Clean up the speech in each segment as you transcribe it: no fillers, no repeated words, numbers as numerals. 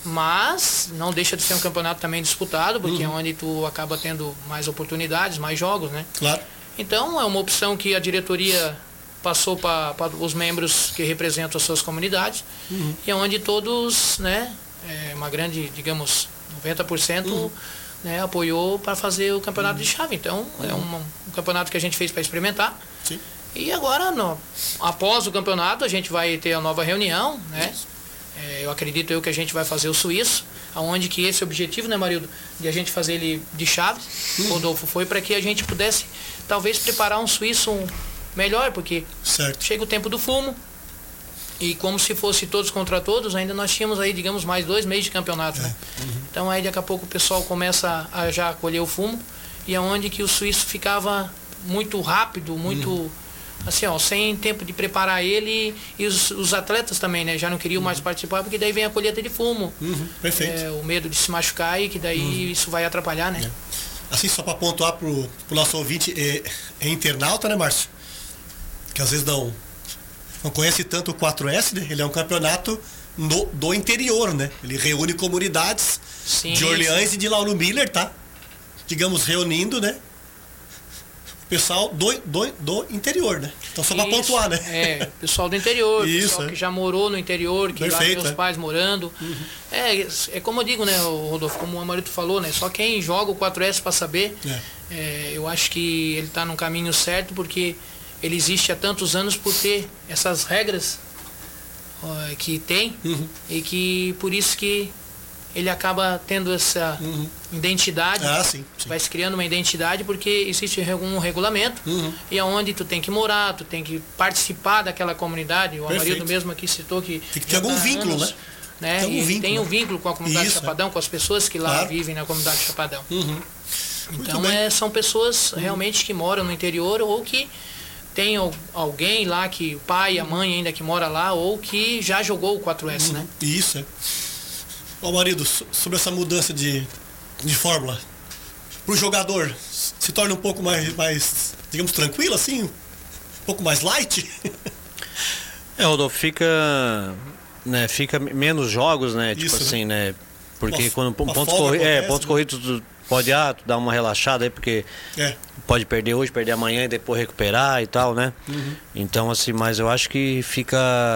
Mas não deixa de ser um campeonato também disputado, porque é onde tu acaba tendo mais oportunidades, mais jogos, né? Claro. Então é uma opção que a diretoria passou para os membros que representam as suas comunidades, e é onde todos, né, uma grande, digamos, 90%, né, apoiou para fazer o campeonato de chave. Então é um campeonato que a gente fez para experimentar. Sim. E agora, após o campeonato, a gente vai ter a nova reunião, né? Eu acredito que a gente vai fazer o suíço, aonde que esse objetivo, né, Marildo, de a gente fazer ele de chaves, Rodolfo, foi para que a gente pudesse talvez preparar um suíço melhor, porque chega o tempo do fumo e como se fosse todos contra todos, ainda nós tínhamos aí, digamos, mais 2 meses de campeonato, né? Então aí daqui a pouco o pessoal começa a já colher o fumo, e aonde que o suíço ficava muito rápido, muito assim, ó, sem tempo de preparar ele, e os atletas também, né, já não queriam mais participar, porque daí vem a colheita de fumo. Perfeito. O medo de se machucar, e que daí isso vai atrapalhar, né? Assim, só para pontuar pro nosso ouvinte, é internauta, né, Márcio? Que às vezes não conhece tanto o 4S, né? Ele é um campeonato do interior, né? Ele reúne comunidades de Orleans e de Lauro Miller, tá? Digamos, reunindo, né? Pessoal do interior, né? Então só para pontuar, né? Pessoal do interior, pessoal que já morou no interior, que lá tem os pais morando. É como eu digo, né, Rodolfo, como o Amarito falou, né? Só quem joga o 4S para saber. Eu acho que ele está no caminho certo, porque ele existe há tantos anos por ter essas regras que tem, e que por isso que ele acaba tendo essa identidade. Sim. Vai se criando uma identidade, porque existe um regulamento, e aonde tu tem que morar, tu tem que participar daquela comunidade. O Amarildo mesmo aqui citou que tem que ter algum vínculo, né? Tem um vínculo com a comunidade de Chapadão, com as pessoas que lá vivem na comunidade de Chapadão. Então são pessoas realmente que moram no interior, ou que tem alguém lá, que o pai e a mãe ainda que mora lá, ou que já jogou o 4S, né? Isso, Ó, marido, sobre essa mudança de fórmula, para o jogador se torna um pouco mais, digamos, tranquilo, assim? Um pouco mais light? Rodolfo, fica menos jogos, né? Tipo assim, né? Porque quando pontos corridos pode tu dar uma relaxada aí, porque pode perder hoje, perder amanhã e depois recuperar e tal, né? Então, assim, mas eu acho que fica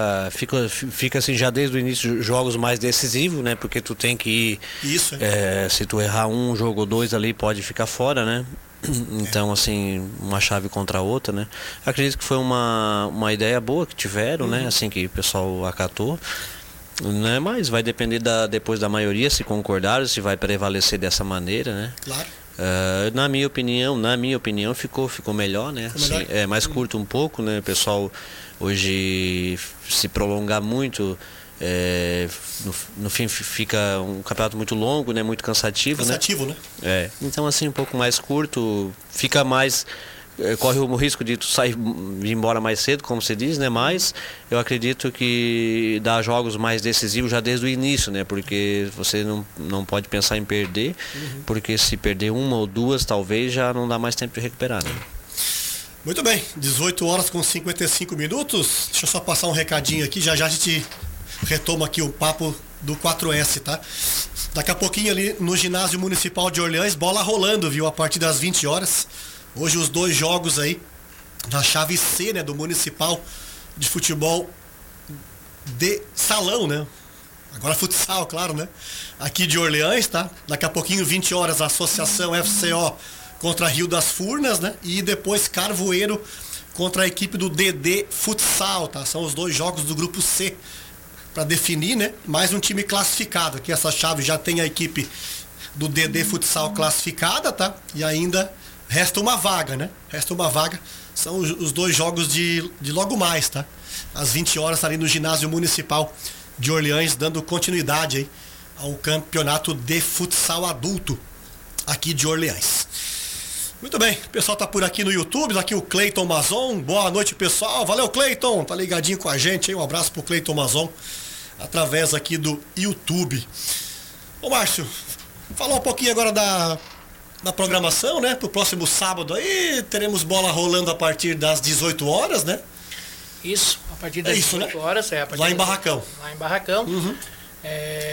assim, já desde o início, jogos mais decisivos, né? Porque tu tem que ir, se tu errar um jogo ou 2 ali, pode ficar fora, né? Então, assim, uma chave contra a outra, né? Acredito que foi uma ideia boa que tiveram, né? Assim, que o pessoal acatou. Né, mas vai depender depois da maioria, se concordaram, se vai prevalecer dessa maneira, né? Claro. Na minha opinião ficou melhor, né? Assim, é mais curto um pouco, né? O pessoal hoje se prolongar muito, no fim fica um campeonato muito longo, né? Muito cansativo, né? Então, assim, um pouco mais curto, fica mais... corre o risco de tu sair e ir embora mais cedo, como se diz, né? Mas eu acredito que dá jogos mais decisivos já desde o início, né? Porque você não pode pensar em perder, porque se perder uma ou duas, talvez já não dá mais tempo de recuperar, né? Muito bem, 18 horas com 55 minutos. Deixa eu só passar um recadinho aqui, já a gente retoma aqui o papo do 4S, tá? Daqui a pouquinho ali no ginásio municipal de Orleans, bola rolando, viu? A partir das 20 horas. Hoje os 2 jogos aí da chave C, né, do Municipal de Futebol de Salão, né? Agora futsal, claro, né? Aqui de Orleans, tá? Daqui a pouquinho, 20 horas, a Associação FCO contra Rio das Furnas, né? E depois Carvoeiro contra a equipe do DD Futsal, tá? São os 2 jogos do grupo C para definir, né? Mais um time classificado. Aqui essa chave já tem a equipe do DD Futsal classificada, tá? E ainda resta uma vaga, né? São os 2 jogos de logo mais, tá? Às 20 horas ali no ginásio municipal de Orleans, dando continuidade aí ao campeonato de futsal adulto aqui de Orleans. Muito bem, o pessoal tá por aqui no YouTube, aqui o Cleiton Mazon. Boa noite, pessoal. Valeu, Cleiton. Tá ligadinho com a gente aí. Um abraço pro Cleiton Mazon através aqui do YouTube. Ô, Márcio, falar um pouquinho agora da programação, né? Pro próximo sábado aí, teremos bola rolando a partir das 18 horas, né? Isso, a partir das 18 horas. Lá em Barracão. Lá em Barracão.